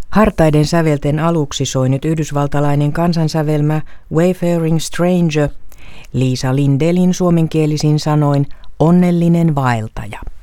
Hartaiden sävelten aluksi soi nyt yhdysvaltalainen kansansävelmä Wayfaring Stranger, Liisa Lindelin suomenkielisin sanoin onnellinen vaeltaja.